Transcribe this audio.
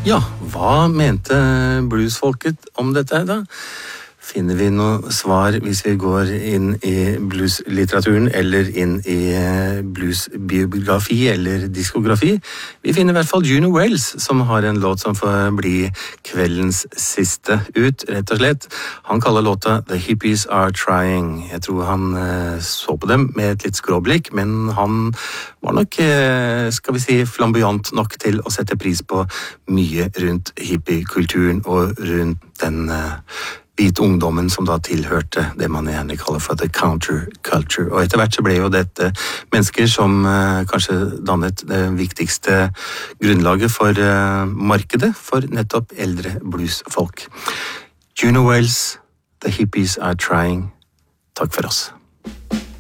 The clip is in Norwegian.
Ja, hva mente bluesfolket om dette da? Finner vi noe svar hvis vi går inn i blueslitteraturen eller inn i bluesbiografi eller diskografi? Vi finner i hvert fall Juno Wells, som har en låt som får bli kveldens siste ut, rett og slett. Han kaller låta The Hippies Are Trying. Jeg tror han så på dem med et litt skråblikk, men han var nok, skal vi si, flamboyant nok til å sette pris på mye rundt hippiekulturen og rundt den hvite ungdommen som da tilhørte det man gjerne kaller for the counterculture. Og etter hvert så ble jo dette mennesker som kanskje dannet det viktigste grunnlaget for markedet for nettopp eldre bluesfolk. Juno Wells, The Hippies Are Trying. Takk for oss.